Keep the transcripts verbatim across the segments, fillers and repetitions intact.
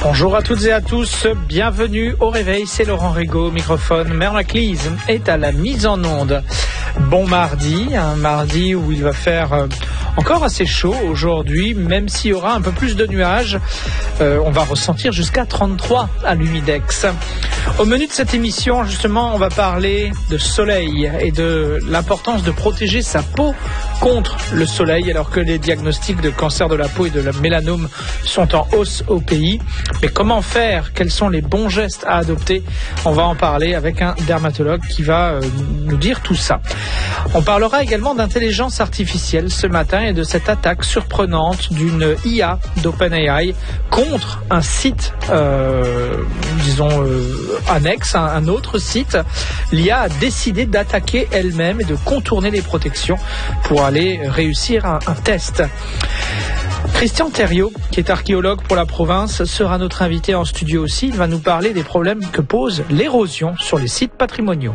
Bonjour à toutes et à tous, bienvenue au réveil, c'est Laurent Rigaud au microphone. Mère Laclise est à la mise en onde. Bon mardi, un mardi où il va faire euh, encore assez chaud aujourd'hui, même s'il y aura un peu plus de nuages. Euh, on va ressentir jusqu'à trente-trois à l'Humidex. Au menu de cette émission, justement, on va parler de soleil et de l'importance de protéger sa peau contre le soleil, alors que les diagnostics de cancer de la peau et de la mélanome sont en hausse au pays. Mais comment faire? Quels sont les bons gestes à adopter? On va en parler avec un dermatologue qui va euh, nous dire tout ça. On parlera également d'intelligence artificielle ce matin et de cette attaque surprenante d'une I A d'OpenAI contre un site, euh, disons, euh, annexe, un, un autre site. L'I A a décidé d'attaquer elle-même et de contourner les protections pour aller réussir un, un test. Christian Thériault, qui est archéologue pour la province, sera notre invité en studio aussi. Il va nous parler des problèmes que pose l'érosion sur les sites patrimoniaux.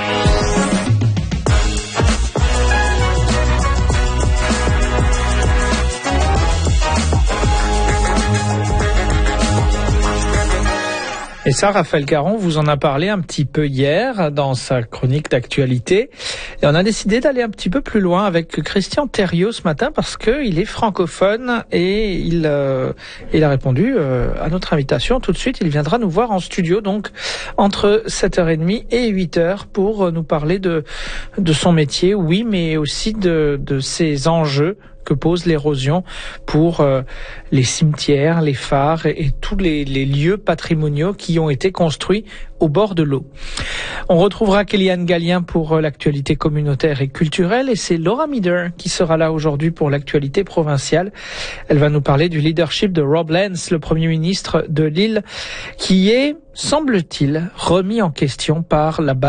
Et ça, Raphaël Caron vous en a parlé un petit peu hier dans sa chronique d'actualité. Et on a décidé d'aller un petit peu plus loin avec Christian Thériault ce matin parce qu'il est francophone et il, euh, il a répondu euh, à notre invitation. Tout de suite, il viendra nous voir en studio, donc entre sept heures trente et huit heures pour nous parler de, de son métier, oui, mais aussi de, de ses enjeux que pose l'érosion pour euh, les cimetières, les phares et, et tous les, les lieux patrimoniaux qui ont été construits au bord de l'eau. On retrouvera Kéliane Gallien pour euh, l'actualité communautaire et culturelle et c'est Laura Meeder qui sera là aujourd'hui pour l'actualité provinciale. Elle va nous parler du leadership de Rob Lance, le Premier ministre de l'île, qui est, semble-t-il, remis en question par la